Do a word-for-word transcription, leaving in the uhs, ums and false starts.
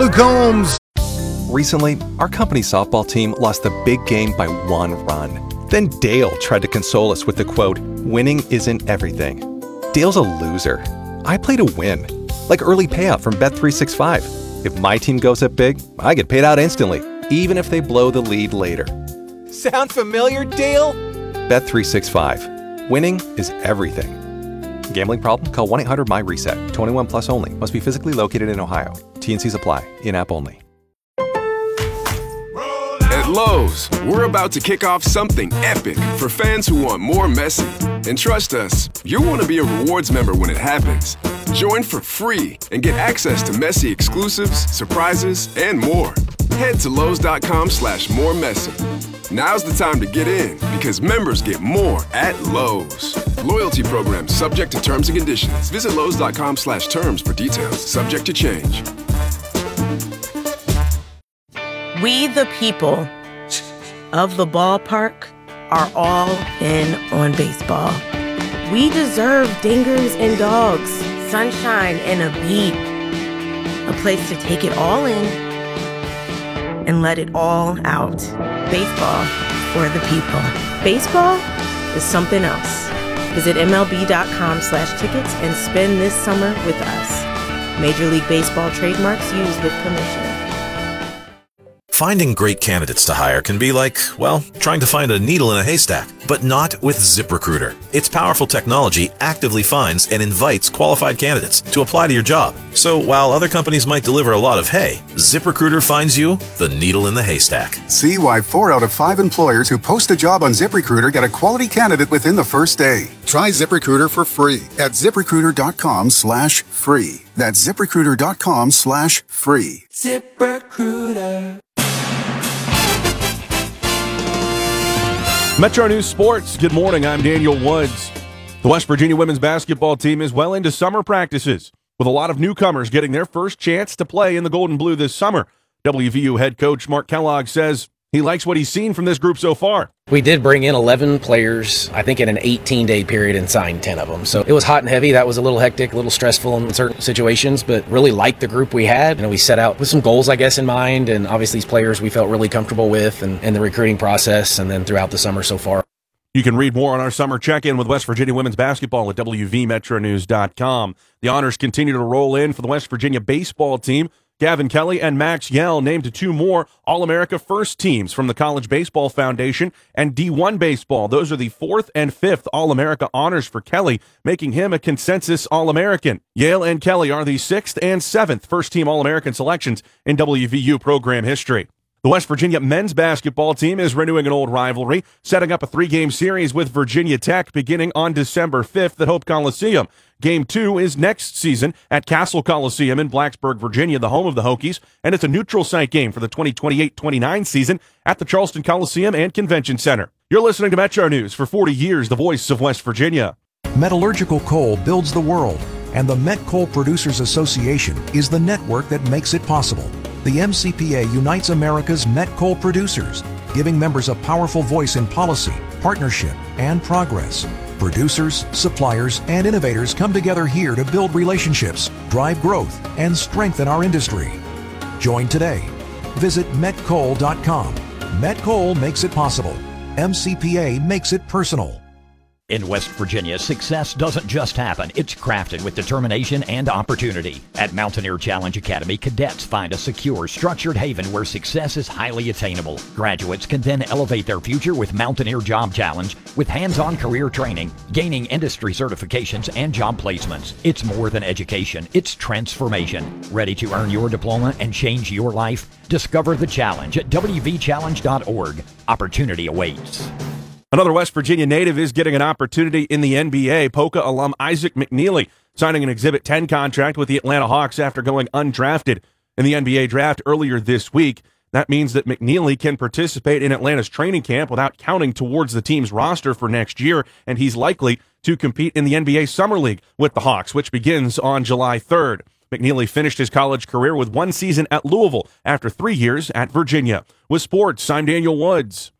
Luke Combs. Recently, our company softball team lost the big game by one run. Then Dale tried to console us with the quote, "Winning isn't everything." Dale's a loser. I play to win. Like early payout from Bet three sixty-five. If my team goes up big, I get paid out instantly, even if they blow the lead later. Sound familiar, Dale? Bet three sixty-five. Winning is everything. Gambling problem? Call one eight hundred M Y reset. twenty-one plus only. Must be physically located in Ohio. T and Cs apply. In-app only. At Lowe's, we're about to kick off something epic for fans who want more Messi. And trust us, you'll want to be a rewards member when it happens. Join for free and get access to Messi exclusives, surprises, and more. Head to Lowe's.com slash more Messi. Now's the time to get in because members get more at Lowe's. Loyalty program subject to terms and conditions. Visit Lowe's.com slash terms for details. Subject to change. We, the people of the ballpark, are all in on baseball. We deserve dingers and dogs, sunshine and a beat, a place to take it all in and let it all out. Baseball for the people. Baseball is something else. Visit MLB.com slash tickets and spend this summer with us. Major League Baseball trademarks used with permission. Finding great candidates to hire can be like, well, trying to find a needle in a haystack, but not with ZipRecruiter. Its powerful technology actively finds and invites qualified candidates to apply to your job. So while other companies might deliver a lot of hay, ZipRecruiter finds you the needle in the haystack. See why four out of five employers who post a job on ZipRecruiter get a quality candidate within the first day. Try ZipRecruiter for free at ZipRecruiter.com slash free. That's ZipRecruiter.com slash free. ZipRecruiter. Metro News Sports. Good morning. I'm Daniel Woods. The West Virginia women's basketball team is well into summer practices, with a lot of newcomers getting their first chance to play in the Golden Blue this summer. W V U head coach Mark Kellogg says he likes what he's seen from this group so far. We did bring in eleven players, I think in an eighteen-day period, and signed ten of them. So it was hot and heavy. That was a little hectic, a little stressful in certain situations, but really liked the group we had. You know, we set out with some goals, I guess, in mind, and obviously these players we felt really comfortable with and, and the recruiting process, and then throughout the summer so far. You can read more on our summer check-in with West Virginia women's basketball at W V Metro News dot com. The honors continue to roll in for the West Virginia baseball team. Gavin Kelly and Max Yell named two more All-America first teams from the College Baseball Foundation and D one Baseball. Those are the fourth and fifth All-America honors for Kelly, making him a consensus All-American. Yale and Kelly are the sixth and seventh first-team All-American selections in W V U program history. The West Virginia men's basketball team is renewing an old rivalry, setting up a three-game series with Virginia Tech beginning on December fifth at Hope Coliseum. Game two is next season at Castle Coliseum in Blacksburg, Virginia, the home of the Hokies, and it's a neutral site game for the twenty twenty-eight twenty-nine season at the Charleston Coliseum and Convention Center. You're listening to Metro News for forty years, the voice of West Virginia. Metallurgical coal builds the world, and the Met Coal Producers Association is the network that makes it possible. The M C P A unites America's met coal producers, giving members a powerful voice in policy, partnership, and progress. Producers, suppliers, and innovators come together here to build relationships, drive growth, and strengthen our industry. Join today. Visit met coal dot com. Metcoal makes it possible. M C P A makes it personal. In West Virginia, success doesn't just happen. It's crafted with determination and opportunity. At Mountaineer Challenge Academy, cadets find a secure, structured haven where success is highly attainable. Graduates can then elevate their future with Mountaineer Job Challenge, with hands-on career training, gaining industry certifications, and job placements. It's more than education. It's transformation. Ready to earn your diploma and change your life? Discover the challenge at w v challenge dot org. Opportunity awaits. Another West Virginia native is getting an opportunity in the N B A. Polka alum Isaac McNeely signing an Exhibit ten contract with the Atlanta Hawks after going undrafted in the N B A draft earlier this week. That means that McNeely can participate in Atlanta's training camp without counting towards the team's roster for next year, and he's likely to compete in the N B A Summer League with the Hawks, which begins on July third. McNeely finished his college career with one season at Louisville after three years at Virginia. With sports, I'm Daniel Woods.